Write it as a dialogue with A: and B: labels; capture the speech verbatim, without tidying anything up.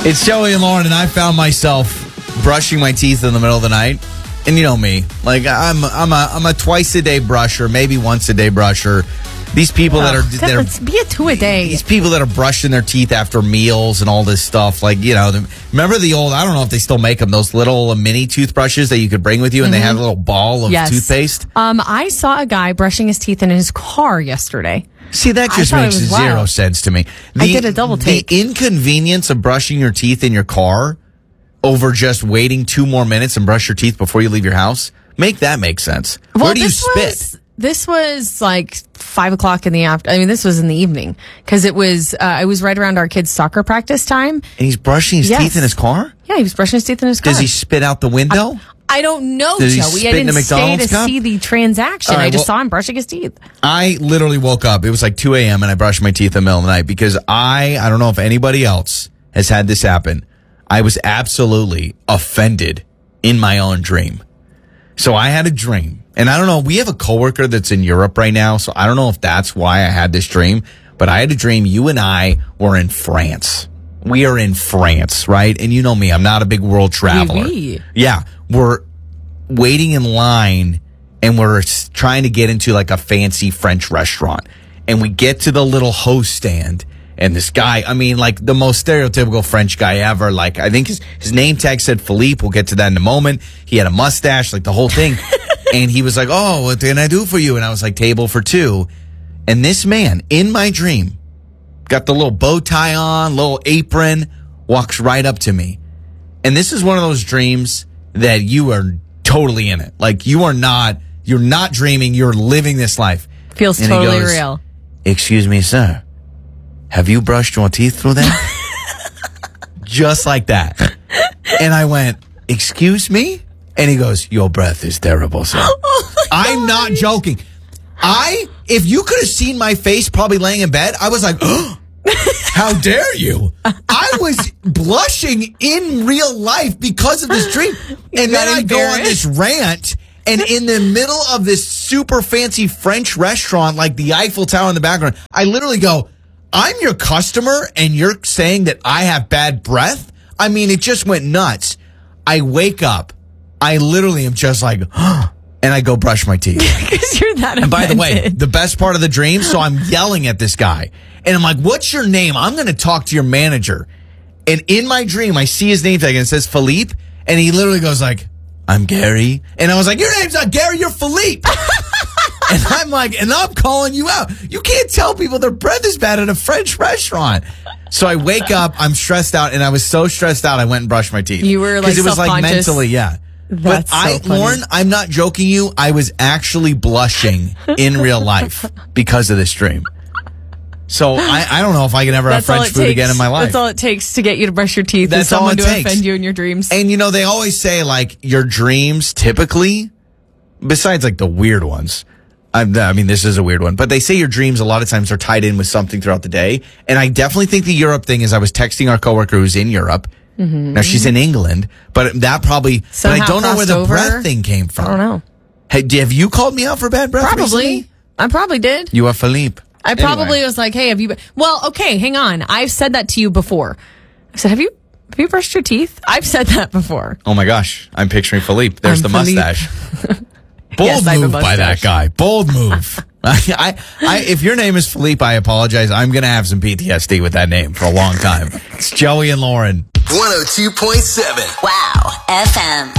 A: It's Joey and Lauren, and I found myself brushing my teeth in the middle of the night. And you know me, like I'm, I'm a, I'm a twice a day brusher, maybe once a day brusher. These people oh, that are, that
B: let's
A: are
B: be a two a day.
A: These people that are brushing their teeth after meals and all this stuff, like you know, the, remember the old? I don't know if they still make them. Those little mini toothbrushes that you could bring with you, and mm-hmm. they have a little ball of
B: yes.
A: toothpaste.
B: Um, I saw a guy brushing his teeth in his car yesterday.
A: See, that just makes zero wild. sense to me. The,
B: I did a double take.
A: The inconvenience of brushing your teeth in your car over just waiting two more minutes and brush your teeth before you leave your house, make that make sense.
B: Well,
A: Where do you spit?
B: Was, this was like five o'clock in the afternoon. I mean, this was in the evening because it was, uh, it was right around our kids' soccer practice time.
A: And he's brushing his yes. teeth in his car?
B: Yeah, he was brushing his teeth in his car.
A: Does he spit out the window?
B: I, I don't know,
A: Did
B: Joey. I didn't stay to
A: cup?
B: see the transaction.
A: Right,
B: I just
A: well,
B: saw him brushing his teeth.
A: I literally woke up. It was like two a.m. and I brushed my teeth in the middle of the night because I, I don't know if anybody else has had this happen. I was absolutely offended in my own dream. So I had a dream. And I don't know, we have a coworker that's in Europe right now, so I don't know if that's why I had this dream. But I had a dream you and I were in France. We are in France, right? And you know me, I'm not a big world traveler.
B: Oui, oui.
A: Yeah, we're waiting in line and we're trying to get into like a fancy French restaurant. And we get to the little host stand and this guy, I mean, like the most stereotypical French guy ever. Like, I think his, his name tag said Philippe. We'll get to that in a moment. He had a mustache, like the whole thing. And he was like, oh, what can I do for you? And I was like, table for two. And this man in my dream got the little bow tie on, little apron, walks right up to me. And this is one of those dreams that you are totally in it. Like you are not, you're not dreaming, you're living this life.
B: Feels
A: and
B: totally
A: goes,
B: real.
A: Excuse me, sir. Have you brushed your teeth through that? Just like that. And I went, excuse me? And he goes, your breath is terrible, sir.
B: Oh
A: I'm not joking. I, if you could have seen my face probably laying in bed, I was like, oh, how dare you? I was blushing in real life because of this dream. And then I go on this rant, and in the middle of this super fancy French restaurant, like the Eiffel Tower in the background, I literally go, I'm your customer, and you're saying that I have bad breath? I mean, it just went nuts. I wake up. I literally am just like, and I go brush my teeth.
B: Because you're that offended.
A: And by the way, the best part of the dream, so I'm yelling at this guy. And I'm like, what's your name? I'm going to talk to your manager. And in my dream, I see his name tag and it says Philippe. And he literally goes like, I'm Gary. And I was like, your name's not Gary, you're Philippe. And I'm like, and I'm calling you out. You can't tell people their breath is bad at a French restaurant. So I wake up, I'm stressed out, and I was so stressed out, I went and brushed my teeth.
B: You were like,
A: because it was like mentally, yeah.
B: That's
A: but I,
B: so funny.
A: Lauren, I'm not joking you. I was actually blushing in real life because of this dream. So I, I don't know if I can ever
B: That's
A: have French food
B: takes,
A: again in my life.
B: That's all it takes to get you to brush your teeth.
A: That's
B: is someone
A: all it
B: to
A: takes.
B: offend you in your dreams.
A: And you know, they always say like your dreams typically, besides like the weird ones. I'm, I mean, this is a weird one, but they say your dreams a lot of times are tied in with something throughout the day. And I definitely think the Europe thing is I was texting our coworker who's in Europe. Mm-hmm. Now she's in England, but that probably,
B: Somehow
A: but I don't know where the
B: over.
A: breath thing came from.
B: I don't know.
A: Hey, have you called me out for bad breath
B: Probably.
A: recently?
B: I probably did.
A: You are Philippe.
B: I probably
A: anyway.
B: was like, hey, have you been? Well, okay, hang on. I've said that to you before. I said, have you have you brushed your teeth? I've said that before.
A: Oh my gosh. I'm picturing Philippe. There's
B: I'm
A: the
B: Philippe.
A: mustache. Bold
B: Yes, I have a
A: move by that
B: mustache.
A: guy. Bold move. I, I, I, if your name is Philippe, I apologize. I'm going to have some P T S D with that name for a long time. It's Joey and Lauren.
C: one oh two point seven.
D: Wow. F M.